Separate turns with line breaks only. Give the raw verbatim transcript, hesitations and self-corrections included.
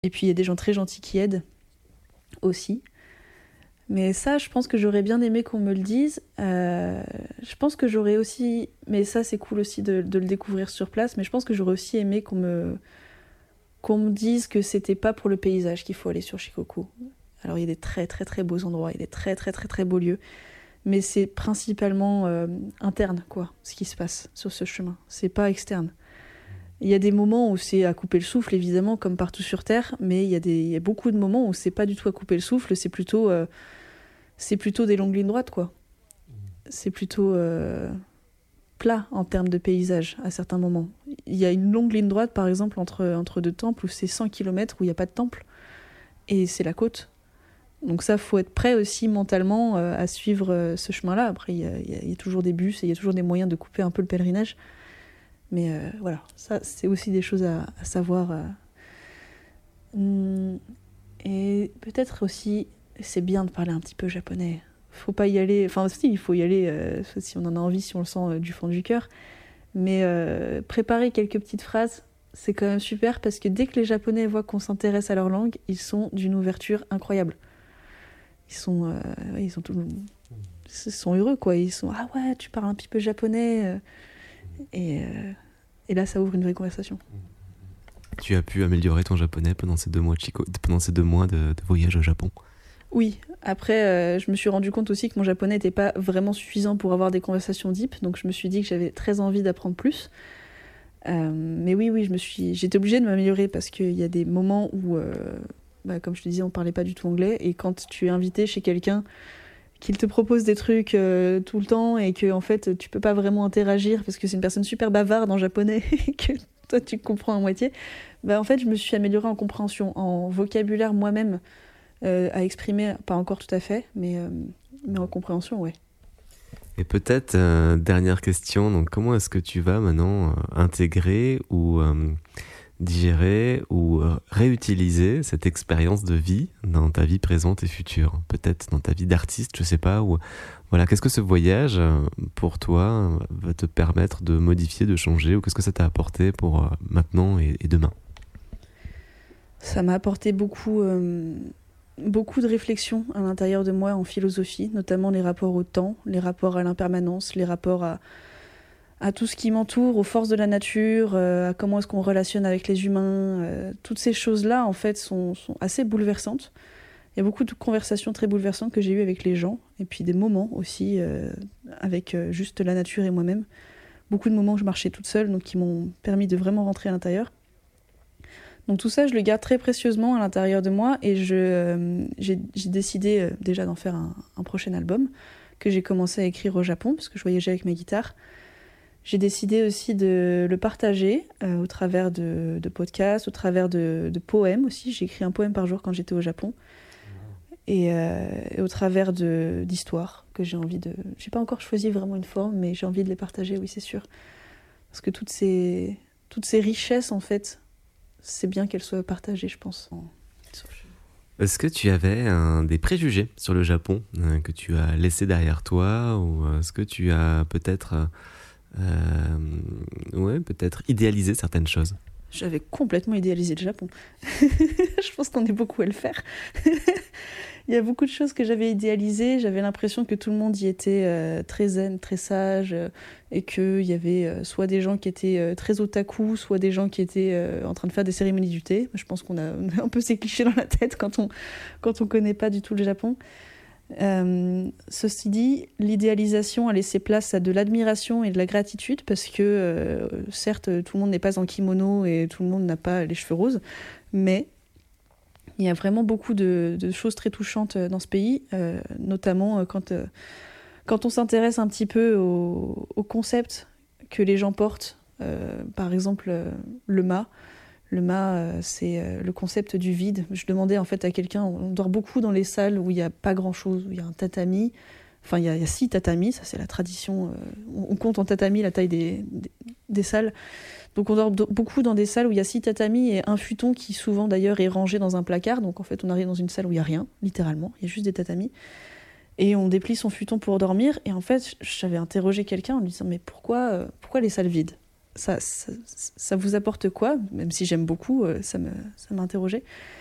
Et puis il y a des gens très gentils qui aident aussi. Mais ça, je pense que j'aurais bien aimé qu'on me le dise. Euh, je pense que j'aurais aussi... Mais ça, c'est cool aussi de, de le découvrir sur place. Mais je pense que j'aurais aussi aimé qu'on me, qu'on me dise que c'était pas pour le paysage qu'il faut aller sur Shikoku. Alors, il y a des très, très, très beaux endroits. Il y a des très, très, très, très beaux lieux. Mais c'est principalement euh, interne, quoi, ce qui se passe sur ce chemin. C'est pas externe. Il y a des moments où c'est à couper le souffle, évidemment, comme partout sur Terre. Mais il y a, des, il y a beaucoup de moments où c'est pas du tout à couper le souffle. C'est plutôt... Euh, c'est plutôt des longues lignes droites, quoi. C'est plutôt euh, plat en termes de paysage, à certains moments. Il y a une longue ligne droite, par exemple, entre, entre deux temples, où c'est cent kilomètres, où il n'y a pas de temple, et c'est la côte. Donc ça, il faut être prêt aussi mentalement euh, à suivre euh, ce chemin-là. Après, il y, y, y a toujours des bus, et il y a toujours des moyens de couper un peu le pèlerinage. Mais euh, voilà, ça, c'est aussi des choses à, à savoir. Euh... Et peut-être aussi... c'est bien de parler un petit peu japonais. Faut pas y aller... Enfin, si, il faut y aller euh, si on en a envie, si on le sent euh, du fond du cœur. Mais euh, préparer quelques petites phrases, c'est quand même super parce que dès que les Japonais voient qu'on s'intéresse à leur langue, ils sont d'une ouverture incroyable. Ils sont... Euh, ils sont, tout... ils sont heureux, quoi. Ils sont « Ah ouais, tu parles un petit peu japonais ?» et, euh, et là, ça ouvre une vraie conversation.
Tu as pu améliorer ton japonais pendant ces deux mois de, Chico... pendant ces deux mois de, de voyage au Japon?
Oui, après, euh, je me suis rendu compte aussi que mon japonais n'était pas vraiment suffisant pour avoir des conversations deep, donc je me suis dit que j'avais très envie d'apprendre plus. Euh, mais oui, oui, je me suis... j'étais obligée de m'améliorer parce qu'il y a des moments où, euh, bah, comme je te disais, on ne parlait pas du tout anglais, et quand tu es invité chez quelqu'un qu'il te propose des trucs euh, tout le temps et que en fait, tu ne peux pas vraiment interagir parce que c'est une personne super bavarde en japonais et que toi, tu comprends à moitié, bah, en fait, je me suis améliorée en compréhension, en vocabulaire moi-même. Euh, à exprimer, pas encore tout à fait, mais, euh, mais en compréhension, ouais.
Et peut-être, euh, dernière question, donc comment est-ce que tu vas maintenant euh, intégrer ou euh, digérer ou euh, réutiliser cette expérience de vie dans ta vie présente et future? Peut-être dans ta vie d'artiste, je sais pas, ou voilà, qu'est-ce que ce voyage, euh, pour toi, euh, va te permettre de modifier, de changer, ou qu'est-ce que ça t'a apporté pour euh, maintenant et, et demain?
Ça m'a apporté beaucoup... Euh... beaucoup de réflexions à l'intérieur de moi en philosophie, notamment les rapports au temps, les rapports à l'impermanence, les rapports à, à tout ce qui m'entoure, aux forces de la nature, euh, à comment est-ce qu'on relationne avec les humains. Euh, toutes ces choses-là, en fait, sont, sont assez bouleversantes. Il y a beaucoup de conversations très bouleversantes que j'ai eues avec les gens, et puis des moments aussi euh, avec euh, juste la nature et moi-même. Beaucoup de moments où je marchais toute seule, donc qui m'ont permis de vraiment rentrer à l'intérieur. Donc tout ça, je le garde très précieusement à l'intérieur de moi et je, euh, j'ai, j'ai décidé euh, déjà d'en faire un, un prochain album que j'ai commencé à écrire au Japon parce que je voyageais avec ma guitare. J'ai décidé aussi de le partager euh, au travers de, de podcasts, au travers de, de poèmes aussi. J'ai écrit un poème par jour quand j'étais au Japon. Et, euh, et au travers de, d'histoires que j'ai envie de... Je n'ai pas encore choisi vraiment une forme, mais j'ai envie de les partager, oui, c'est sûr. Parce que toutes ces, toutes ces richesses, en fait... c'est bien qu'elle soit partagée, je pense.
Est-ce que tu avais un, des préjugés sur le Japon euh, que tu as laissé derrière toi, ou est-ce que tu as peut-être, euh, ouais, peut-être idéalisé certaines choses?
J'avais complètement idéalisé le Japon. Je pense qu'on est beaucoup à le faire. Il y a beaucoup de choses que j'avais idéalisées. J'avais l'impression que tout le monde y était euh, très zen, très sage, euh, et qu'il y avait euh, soit des gens qui étaient euh, très otaku, soit des gens qui étaient euh, en train de faire des cérémonies du thé. Je pense qu'on a, on a un peu ces clichés dans la tête quand on quand on connaît pas du tout le Japon. Euh, ceci dit, l'idéalisation a laissé place à de l'admiration et de la gratitude parce que, euh, certes, tout le monde n'est pas en kimono et tout le monde n'a pas les cheveux roses, mais il y a vraiment beaucoup de, de choses très touchantes dans ce pays, euh, notamment quand, euh, quand on s'intéresse un petit peu au, au concept que les gens portent. Euh, par exemple, euh, le ma. Le ma, euh, c'est euh, le concept du vide. Je demandais en fait à quelqu'un, on dort beaucoup dans les salles où il n'y a pas grand-chose, où il y a un tatami. Enfin, il y, y a six tatamis, ça c'est la tradition. Euh, on, on compte en tatami la taille des, des, des salles. Donc on dort do- beaucoup dans des salles où il y a six tatamis et un futon qui souvent d'ailleurs est rangé dans un placard. Donc en fait on arrive dans une salle où il n'y a rien, littéralement, il y a juste des tatamis. Et on déplie son futon pour dormir. Et en fait j'avais interrogé quelqu'un en lui disant mais pourquoi, euh, pourquoi les salles vides ? ça, ça, ça vous apporte quoi? Même si j'aime beaucoup, euh, ça me, ça m'a interrogée.